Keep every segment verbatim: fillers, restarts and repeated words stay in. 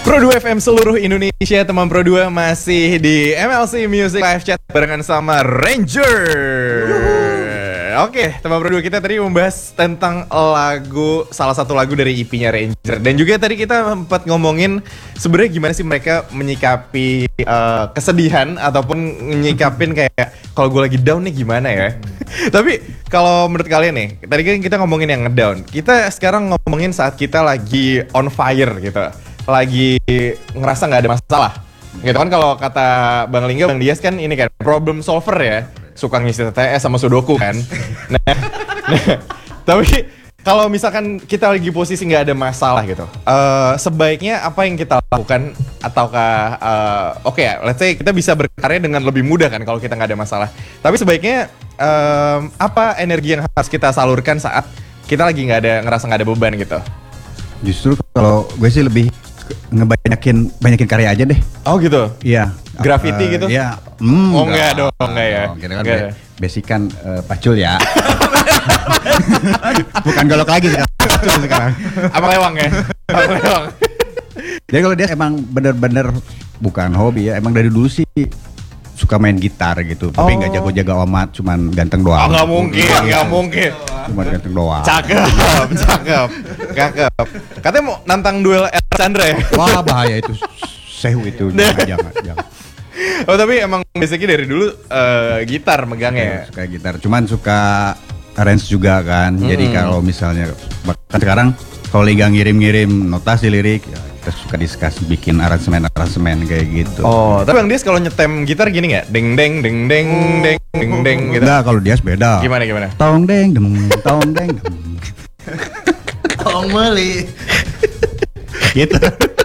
Pro dua F M seluruh Indonesia, teman Pro dua masih di M L C Music Live Chat barengan sama Ranger. Oke, teman Pro dua kita tadi membahas tentang lagu, salah satu lagu dari E P-nya Ranger. Dan juga tadi kita sempat ngomongin sebenarnya gimana sih mereka menyikapi uh, kesedihan ataupun menyikapin kayak kalau gue lagi down nih gimana ya. Tapi kalau menurut kalian nih, tadi kan kita ngomongin yang ngedown. Kita sekarang ngomongin saat kita lagi on fire gitu. Lagi ngerasa nggak ada masalah gitu kan. Kalau kata Bang Lingga, Bang Dias kan ini kan problem solver ya, suka ngisi T T S sama sudoku kan. nah, nah tapi kalau misalkan kita lagi posisi nggak ada masalah gitu, uh, sebaiknya apa yang kita lakukan? Ataukah uh, oke okay ya, let's say kita bisa berkarya dengan lebih mudah kan kalau kita nggak ada masalah. Tapi sebaiknya um, apa energi yang harus kita salurkan saat kita lagi nggak ada, ngerasa nggak ada beban gitu? Justru kalau gue sih lebih ngebanyakin banyakin karya aja deh. Oh gitu? Iya. Graffiti uh, gitu? Iya. Mm, oh enggak, enggak dong, enggak ya. Oh, kita kan be- basic kan uh, pacul ya. Bukan golok lagi sekarang. sekarang. Apa lewang ya? Apa lewang? Jadi kalau dia emang bener-bener bukan hobi ya, emang dari dulu sih suka main gitar gitu, tapi nggak oh. jago-jago amat, cuman ganteng doang. Oh nggak mungkin, nggak mungkin. Cuman ganteng doang. Cakep, cakep, cakep. Katanya mau nantang duel Chandra ya? Wah bahaya itu, sehu itu, jangan, jangan, jangan. Oh tapi emang basicnya dari dulu uh, gitar megangnya. Suka gitar, cuman suka arrange juga kan. Hmm. Jadi kalau misalnya bahkan sekarang kalau Liga ngirim-ngirim notasi lirik, ya kita suka diskus bikin aransemen-aransemen kayak gitu. Oh, tapi Bang Dias kalau nyetem gitar gini nggak? Deng deng deng deng deng deng deng gitu. Enggak, kalau Dias beda. Gimana gimana? Tong deng deng tong deng. Tong meli. Gitu.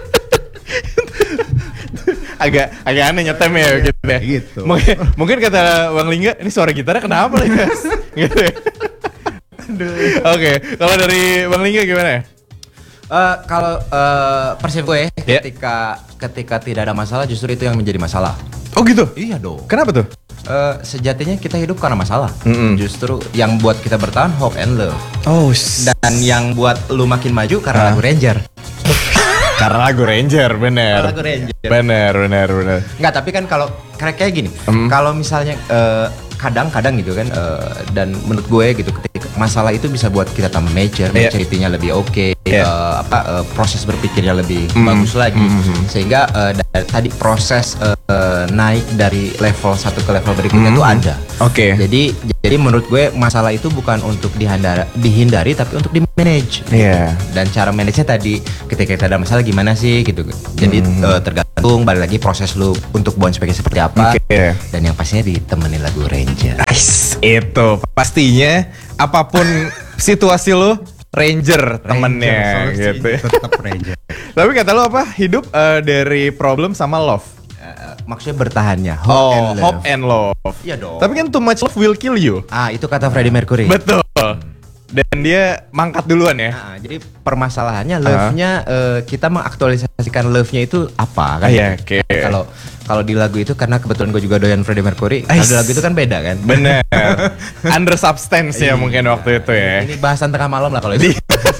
agak agak aneh nyetem ya gitu ya. Gitu. Mungkin, mungkin kata Bang Lingga, ini suara gitarnya kenapa nih guys? Gitu ya. Oke, okay. Kalau dari Bang Lingga gimana? Uh, kalau uh, persepsi gue yeah. ketika ketika tidak ada masalah justru itu yang menjadi masalah. Oh gitu? Iya dong. Kenapa tuh? Uh, sejatinya kita hidup karena masalah. Mm-hmm. Justru yang buat kita bertahan hope and love. Oh. Dan yang buat lu makin maju karena huh? lagu Ranger. Karena lagu Ranger, bener. Lagu Ranger. Bener, bener, bener. Enggak, tapi kan kalau kayak kayak gini, mm. kalau misalnya uh, kadang-kadang gitu kan, uh, dan menurut gue gitu, ketika masalah itu bisa buat kita tambah mature, yeah. maturity-nya lebih oke, okay, yeah. uh, apa uh, proses berpikirnya lebih mm. bagus lagi, mm-hmm. sehingga uh, dari, tadi proses uh, naik dari level satu ke level berikutnya itu mm. ada. Oke. Okay. Jadi jadi menurut gue masalah itu bukan untuk dihindari, dihindari tapi untuk di manage. Iya. Yeah. Dan cara manage-nya tadi ketika kita ada masalah gimana sih gitu. Jadi mm. uh, tergantung balik lagi proses lu untuk bounce back seperti apa. Okay. Dan yang pastinya ditemenin lagu Ranger. Nice. Itu pastinya apapun situasi lu Ranger, Ranger temennya gitu. Tetap Ranger. Tapi kata lu apa? Hidup uh, dari problem sama love. Uh, maksudnya bertahannya. Hope oh, and love. Hope and love. Iya dong. Tapi kan too much love will kill you. Ah, itu kata Freddie Mercury. Betul. Dan dia mangkat duluan ya. Nah, jadi permasalahannya love-nya uh. uh, kita mengaktualisasikan love-nya itu apa kan? Iya, oke. Okay. Kalau kalau di lagu itu karena kebetulan gue juga doyan Freddie Mercury. Kalau di lagu itu kan beda kan? Bener. Under substance ya mungkin waktu itu ya. Ini bahasan tengah malam lah kalau itu.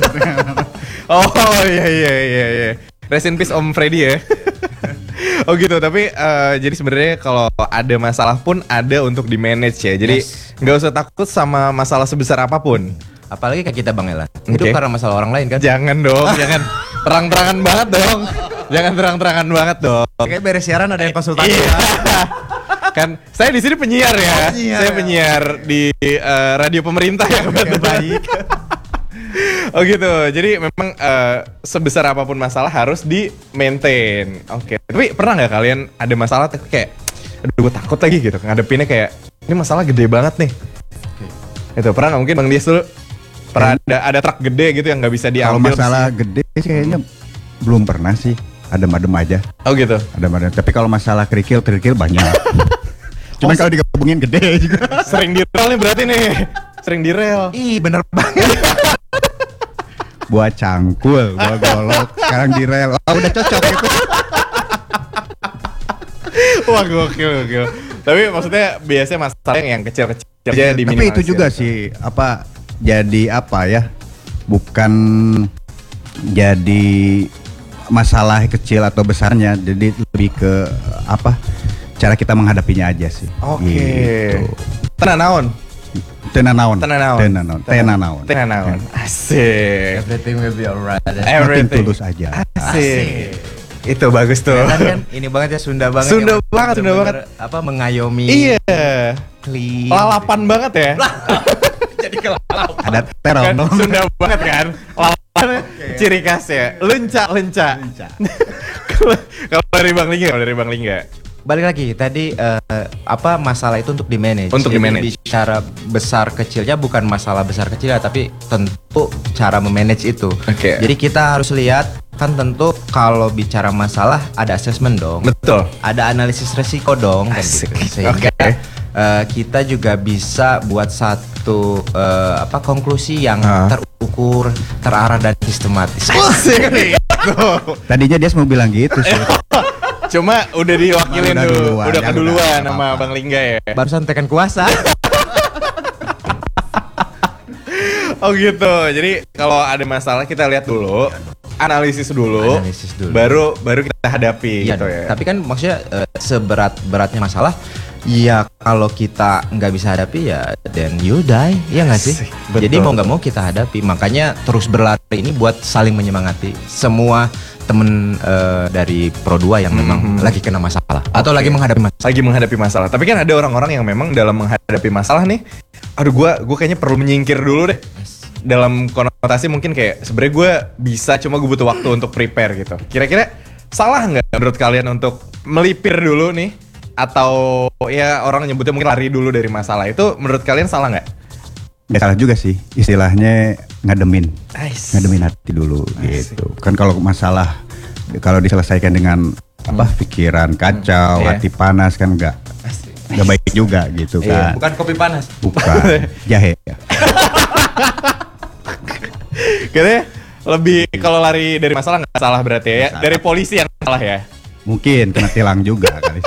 Oh iya iya iya iya. Rest in peace Om Freddie ya. Oh gitu, tapi uh, jadi sebenarnya kalau ada masalah pun ada untuk di manage ya. Jadi nggak yes. usah takut sama masalah sebesar apapun. Apalagi kayak kita Bang Elan, hidup okay. karena masalah orang lain kan? Jangan dong, jangan terang-terangan banget dong. Jangan terang-terangan banget dong. Kayak beres siaran ada yang konsultasi. Iya. Kan saya di sini penyiar ya. Oh, penyiar, saya penyiar di uh, radio pemerintah ya. Baik. Oh gitu. Jadi memang uh, sebesar apapun masalah harus di maintain. Oke. Okay. Tapi pernah nggak kalian ada masalah tapi kayak, aduh gue takut lagi gitu ngadepinnya kayak ini masalah gede banget nih. Okay. Itu pernah nggak? Mungkin Bang Dias dulu. Pernah ada ada truk gede gitu yang nggak bisa diambil. Kalau masalah sih. Gede sih kayaknya belum pernah sih. Adem-adem aja. Oh gitu. Adem-adem. Tapi kalau masalah kerikil, kerikil banyak. Cuman oh, kalau digabungin gede juga. Sering di rel nih berarti nih. Sering di rel. Ih bener banget. Buat cangkul, buat golok. Sekarang di rel. Oh, udah cocok gitu. Wah gokil gokil. Tapi maksudnya biasanya masalah yang kecil-kecil aja di Tapi itu juga sih apa jadi apa ya? Bukan jadi masalah kecil atau besarnya, jadi lebih ke apa cara kita menghadapinya aja sih. Oke. Gitu. Tenan naon? Tenan naon. Tenan naon. Tenan naon. Tenan naon. Tenan naon. Asik. Everything will be alright. Makin Everything. tulus aja. Asik. Itu bagus tuh. Kan, kan ini banget ya Sunda banget. Sunda ya, banget, Sunda bener-bener Apa mengayomi. Iya. Clean. Lalapan banget ya. Jadi kelalapan. Ada terong. Kan Sunda banget kan. Lalapan ciri khas ya. Lenca, lenca. Kalau kalau dari Bang Lingga, kalau dari Bang Lingga. Balik lagi tadi eh, apa masalah itu untuk di manage. Untuk Jadi di-manage. bicara besar kecilnya bukan masalah besar kecilnya tapi tentu cara memanage itu. Oke. Jadi kita harus lihat kan tentu kalau bicara masalah ada assessment dong. Betul. Ada analisis resiko dong kan Asik. gitu. Sehingga Oke. eh, kita juga bisa buat satu eh, apa konklusi yang Ah. terukur, terarah dan sistematis. Asik nih. Tuh. Tadinya dia mau bilang gitu sih. Cuma udah diwakilin Udah dulu, duluan, udah ya keduluan udah, sama apa-apa. Bang Lingga ya. Barusan tekan kuasa. Oh gitu. Jadi kalau ada masalah kita lihat dulu, analisis dulu, Analisis dulu. baru baru kita hadapi Iya, gitu ya. tapi kan maksudnya eh, seberat-beratnya masalah, ya kalau kita nggak bisa hadapi ya then you die, ya nggak sih? Asik, betul. Jadi mau nggak mau kita hadapi, makanya terus berlari ini buat saling menyemangati semua temen eh, dari Pro dua yang memang lagi kena masalah atau lagi menghadapi masalah. Lagi menghadapi masalah. Tapi kan ada orang-orang yang memang dalam menghadapi masalah nih, aduh gua gua kayaknya perlu menyingkir dulu deh. Dalam konotasi mungkin kayak sebenarnya gue bisa, cuma gue butuh waktu untuk prepare gitu. Kira-kira salah nggak menurut kalian untuk melipir dulu nih, atau ya orang nyebutnya mungkin lari dulu dari masalah itu? Menurut kalian salah nggak? Nggak salah juga sih, istilahnya ngademin, Nice. ngademin hati dulu Asik. gitu. Kan kalau masalah kalau diselesaikan dengan apa pikiran kacau, Iya. hati panas kan nggak nggak baik juga gitu Iya, kan. Bukan kopi panas. Bukan jahe. Ya. Kayaknya lebih kalau lari dari masalah nggak salah berarti ya. Nggak salah. Dari polisi yang salah ya. Mungkin kena tilang juga kali.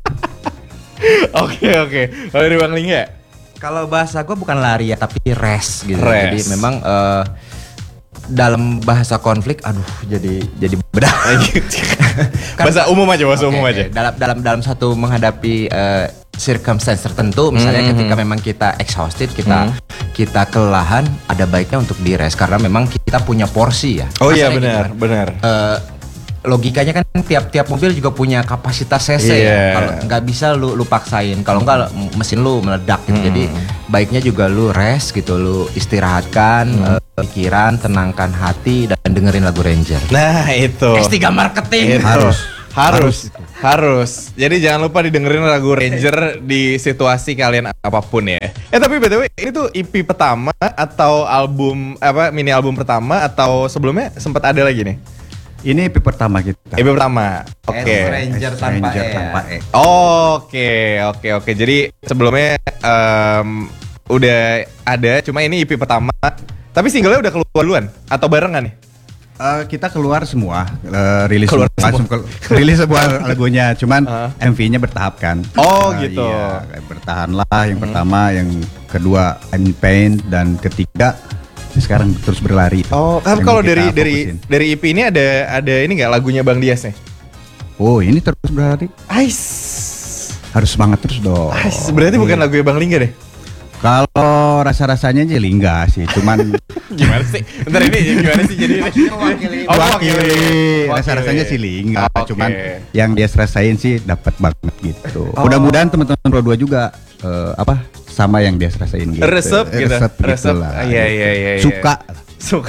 Oke oke. Kalau dari Bang Lingga? Kalau bahasa gue bukan lari ya, tapi rest gitu. Rest. Jadi memang eh, dalam bahasa konflik, aduh jadi jadi bedah. Kan- Bahasa umum aja, bahasa Oke, umum oke. aja. Dalam dalam dalam satu menghadapi eh, circumstance tertentu, misalnya Hmm. ketika memang kita exhausted, kita kita kelelahan, ada baiknya untuk di rest karena memang kita punya porsi ya. Oh iya Masalahnya benar gitu kan. benar. Eh, logikanya kan tiap-tiap mobil juga punya kapasitas cc Iya. ya. Kalau nggak bisa lu lu paksain, kalau nggak m- mesin lu meledak gitu. Hmm. Jadi baiknya juga lu rest gitu, lu istirahatkan Hmm. eh, pikiran, tenangkan hati dan dengerin lagu Ranger. Nah itu. S tiga marketing. Itu. Harus. Harus. Harus. Jadi jangan lupa didengerin lagu Ranger di situasi kalian apapun ya. Eh tapi B T W ini tuh E P pertama atau album apa mini album pertama atau sebelumnya sempat ada lagi nih? Ini E P pertama kita. E P pertama. Oke. S Ranger tanpa Ranger E. tanpa ya. E. Oke, oke, oke. Jadi sebelumnya em, udah ada, cuma ini E P pertama. Tapi singlenya udah keluar duluan atau barengan nih? Eh, kita keluar semua, eh, rilis Keluar semua, langsung ke- rilis semua lagunya, cuman Uh. M V-nya bertahap kan. Oh, Eh, gitu. Iya, kayak bertahan lah yang pertama, yang kedua In Pain, dan ketiga sekarang terus berlari. Oh, kan Yang kalau kita dari dari fokusin. dari E P ini ada ada ini nggak lagunya Bang Dias nih? Oh, ini terus berlari. Ais. Harus semangat terus dong. Ais, berarti bukan lagunya Bang Lingga deh. Kalau rasa-rasanya sih Lingga sih, cuman Gimana sih? Bentar ini gimana sih jadi ini? Oh, wakili Wakili. rasa-rasanya sih Lingga, Oke. cuman yang dia rasain sih dapat banget gitu. Oh. Mudah-mudahan teman-teman Pro dua juga eh, apa sama yang dia rasain gitu. Resep gitu. Resep, Resep. gitulah, Ah, iya, gitu. iya, iya, iya. Suka. Suka.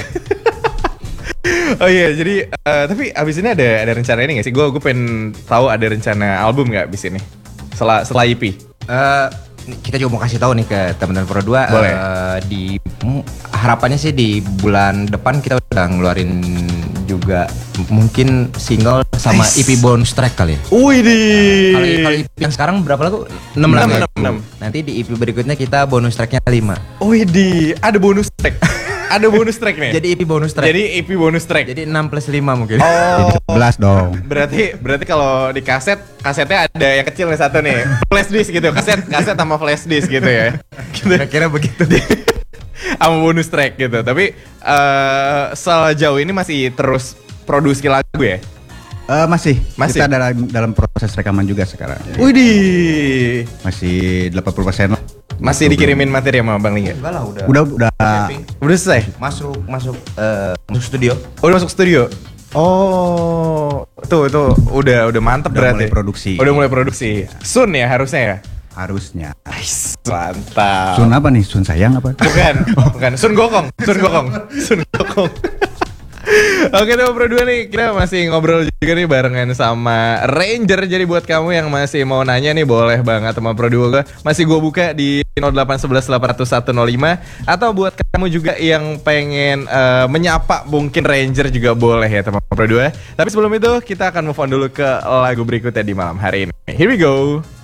Oh iya, jadi eh, tapi abis ini ada ada rencana ini nggak sih? Gue gue pengen tahu ada rencana album nggak abis ini? Setelah setelah E P. Eh, kita juga mau kasih tahu nih ke teman-teman Pro dua. Boleh. eh, di m- harapannya sih di bulan depan kita udah ngeluarin juga m- mungkin single sama Nice. E P bonus track kali ya. Wih di. Kalau kalau E P yang sekarang berapa lagu? enam Enam, lagu. enam, enam. Nanti di E P berikutnya kita bonus tracknya lima. Wih di. Ada bonus track. Ada bonus track nih. Jadi E P bonus track. Jadi E P bonus track. Jadi enam plus lima mungkin. Oh. Jadi sebelas dong. Berarti berarti kalau di kaset kasetnya ada yang kecil nih satu nih. Flash disk gitu. Kaset kaset sama flash disk gitu ya. Gitu. Kira-kira begitu deh. Sama bonus track gitu. Tapi eh sejauh ini masih terus produksi lagu ya? Eh, masih. Masih? Kita dalam dalam proses rekaman juga sekarang. Widih. Masih delapan puluh persen lah. Masih dikirimin materi sama Bang Lingga? Enggak lah udah. Udah udah Udah selesai? Masuk masuk eh, masuk studio. Udah masuk studio? Oh, tuh tuh udah udah mantep Udah berarti. mulai produksi. Udah mulai produksi. Sun ya harusnya ya? harusnya. Nice, mantap. Sun apa nih? Sun sayang apa? Bukan, bukan. Sun Gokong, Sun Gokong, Sun Gokong. Oke deh Pro dua nih, kita masih ngobrol juga nih barengan sama Ranger. Jadi buat kamu yang masih mau nanya nih, boleh banget sama Pro dua gue. Masih gue buka di nol delapan satu satu delapan nol satu nol lima. Atau buat kamu juga yang pengen uh, menyapa mungkin Ranger juga boleh ya teman Pro dua. Tapi sebelum itu kita akan move on dulu ke lagu berikutnya di malam hari ini. Here we go.